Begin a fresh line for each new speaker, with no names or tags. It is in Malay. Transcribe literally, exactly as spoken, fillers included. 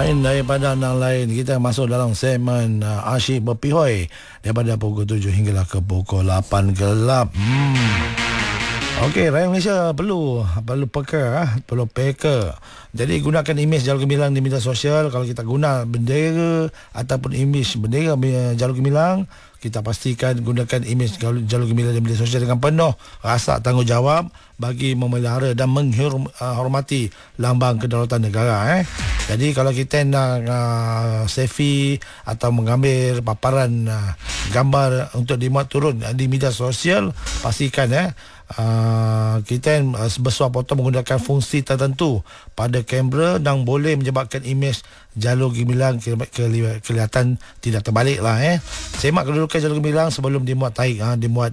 Lain daripada yang lain, kita masuk dalam segmen uh, Asyik Berpihoi daripada pukul tujuh hinggalah ke pukul lapan gelap. Hmm. Okey, rakyat Malaysia perlu perlu peka, perlu peka. Jadi gunakan imej Jalur Gemilang di media sosial. Kalau kita guna bendera ataupun imej bendera Jalur Gemilang, kita pastikan gunakan imej Jalur Gemilang di media sosial dengan penuh rasa tanggungjawab bagi memelihara dan menghormati lambang kedaulatan negara. Eh. Jadi kalau kita nak uh, selfie atau mengambil paparan uh, gambar untuk dimuat turun di media sosial, pastikan eh Uh, kita uh, bersuah foto menggunakan fungsi tertentu pada kamera dan boleh menyebabkan imej Jalur Gemilang kelihatan tidak terbalik lah. Eh. Semak kedudukan Jalur Gemilang sebelum dimuat taik, uh, dimuat